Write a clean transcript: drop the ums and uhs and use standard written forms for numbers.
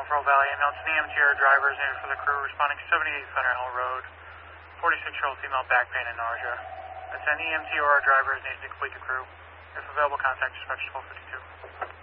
Pearl Valley. Announced an EMT or driver is needed for the crew responding 78 Federal Hill Road. 46-year-old female back pain and nausea. That's an EMT or a driver is needed to complete the crew. If available, contact dispatch 1252.